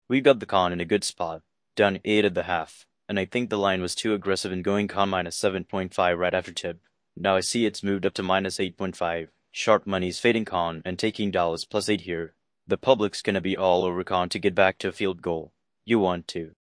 We got the con in a good spot, down 8 at the half, and I think the line was too aggressive in going con minus 7.5 right after tip. Now I see it's moved up to minus 8.5. Sharp money's fading con and taking Dallas plus 8 here. The public's gonna be all over con to get back to a field goal. You want to.